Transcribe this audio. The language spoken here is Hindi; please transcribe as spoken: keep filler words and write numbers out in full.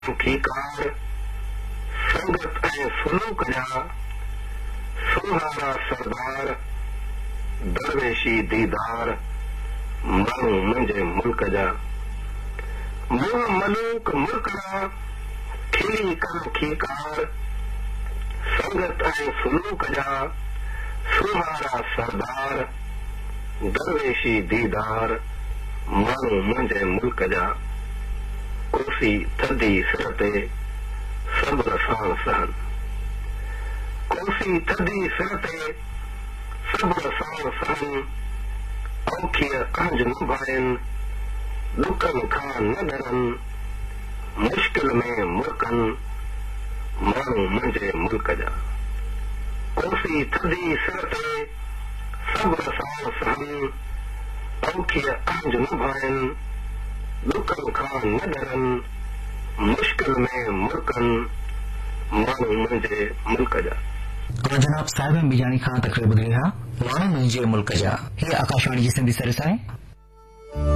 ठीकार संगत ऐं सुलूक जा सुहारा सरदार दरवेशी दीदार माण्हू मुंहिंजे मुल्क जा मुंह मलूक मुल्कड़ा खिली कन ठीकार संगत ऐं सुलूक जा सुहारा सरदार दरवेशी दीदार माण्हू मुंहिंजे मुल्क जा कुर्सी थधी सिर ते सब्र सां सहन कुर्सी थधी सिर ते सब्र सां सहन औखीअ अंज न भाइनि ॾुकनि खां न डरनि मुश्किल में मुल्कनि माण्हू मुंहिंजे मुल्क जा कुर्सी थधी सिर ते सब्र सां सहन औखीअ अंज न भाइनि ॾुकनि खां न डरनि मुश्किल में मुल्कनि माण्हू मुंहिंजे मुल्क जा। और जनाब साहिब बिजानी खां तकरीर ॿुधी हा माण्हू मुंहिंजे मुल्क जा। हीअ आकाशवाणी जी सिंधी सर्विस आहे।